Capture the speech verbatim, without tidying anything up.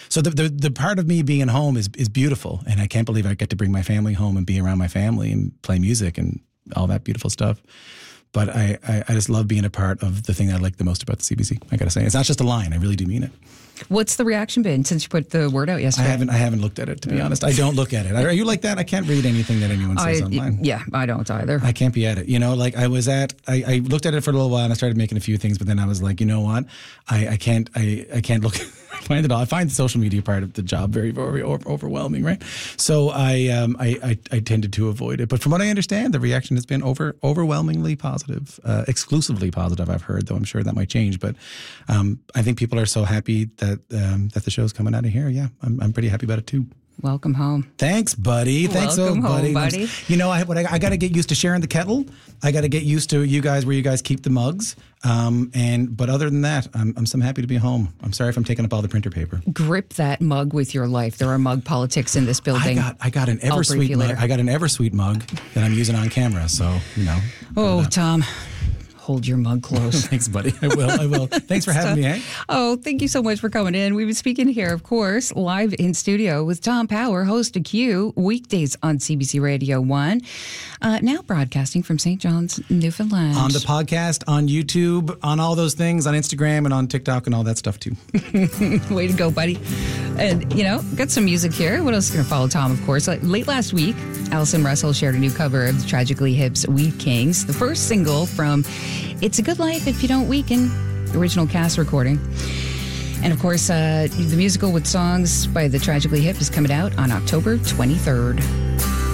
So the, the the part of me being home is is beautiful, and I can't believe I get to bring my family home and be around my family and play music and all that beautiful stuff. But I, I, I just love being a part of the thing that I like the most about the C B C. I got to say, it's not just a line. I really do mean it. What's the reaction been since you put the word out yesterday? I haven't I haven't looked at it, to be honest. I don't look at it. Are you like that? I can't read anything that anyone says I, online. Yeah, I don't either. I can't be at it. You know, like I was at, I, I looked at it for a little while and I started making a few things, but then I was like, you know what? I, I can't, I, I can't look, I find it all. I find the social media part of the job very, very overwhelming, right? So I, um, I, I, I tended to avoid it. But from what I understand, the reaction has been over, overwhelmingly positive, uh, exclusively positive, I've heard, though I'm sure that might change. But um, I think people are so happy that, um, that the show's coming out of here. Yeah, I'm, I'm pretty happy about it too. Welcome home. Thanks, buddy. Thanks, Welcome so, buddy. home, buddy. You know, I, what I, I got to get used to sharing the kettle. I got to get used to you guys, where you guys keep the mugs. Um, and but other than that, I'm I'm so happy to be home. I'm sorry if I'm taking up all the printer paper. Grip that mug with your life. There are mug politics in this building. I got I got an Eversweet mug. I got an Eversweet mug that I'm using on camera. So you know. Oh, Tom. Hold your mug close. Thanks, buddy. I will. I will. Thanks for having me, eh? Oh, thank you so much for coming in. We've been speaking here, of course, live in studio with Tom Power, host of Q, weekdays on C B C Radio one. Uh, now broadcasting from Saint John's, Newfoundland. On the podcast, on YouTube, on all those things, on Instagram and on TikTok and all that stuff too. Way to go, buddy. And, you know, got some music here. What else is going to follow Tom, of course? Like, late last week, Alison Russell shared a new cover of the Tragically Hip's Weed Kings, the first single from It's a Good Life If You Don't Weaken, original cast recording. And, of course, uh, the musical with songs by the Tragically Hip is coming out on October twenty-third.